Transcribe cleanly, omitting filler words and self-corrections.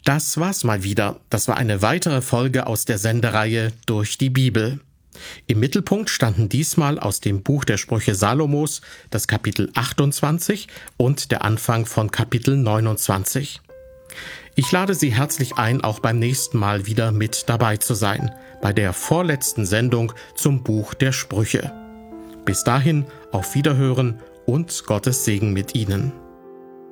Das war's mal wieder. Das war eine weitere Folge aus der Sendereihe Durch die Bibel. Im Mittelpunkt standen diesmal aus dem Buch der Sprüche Salomos das Kapitel 28 und der Anfang von Kapitel 29. Ich lade Sie herzlich ein, auch beim nächsten Mal wieder mit dabei zu sein, bei der vorletzten Sendung zum Buch der Sprüche. Bis dahin, auf Wiederhören und Gottes Segen mit Ihnen.